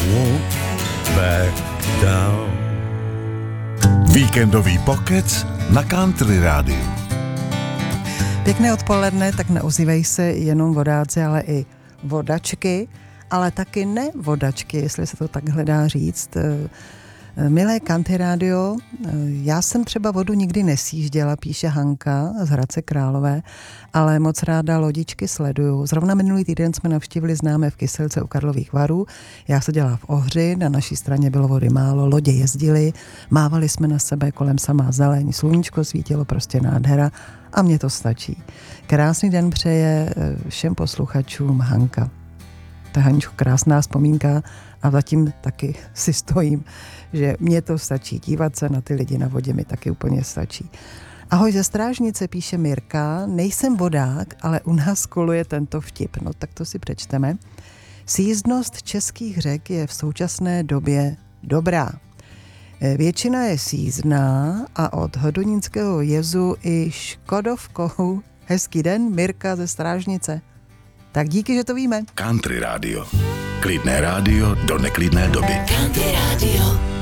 won't back down. Víkendový pokec na Country Rádiu. Pěkné odpoledne, tak neozývají se jenom vodáci, ale i vodačky, ale taky nevodačky, jestli se to takhle dá říct. Milé Country Radio, já jsem třeba vodu nikdy nesjížděla, píše Hanka z Hradce Králové, ale moc ráda lodičky sleduju. Zrovna minulý týden jsme navštívili známé v Kyselce u Karlových Varů. Já seděla v Ohři, na naší straně bylo vody málo, lodě jezdily, mávali jsme na sebe, kolem samá zeleň, sluníčko svítilo, prostě nádhera a mně to stačí. Krásný den přeje všem posluchačům Hanka. To je, Haničko, krásná vzpomínka a zatím taky si stojím, že mně to stačí. Dívat se na ty lidi na vodě mi taky úplně stačí. Ahoj ze Strážnice, píše Mirka. Nejsem vodák, ale u nás koluje tento vtip. No tak to si přečteme. Sjízdnost českých řek je v současné době dobrá. Většina je sjízdná a od Hodonínského jezu i Škodovkou. Hezký den, Mirka ze Strážnice. Tak díky, že to víme. Country Rádio. Klidné rádio do neklidné doby. Country Radio.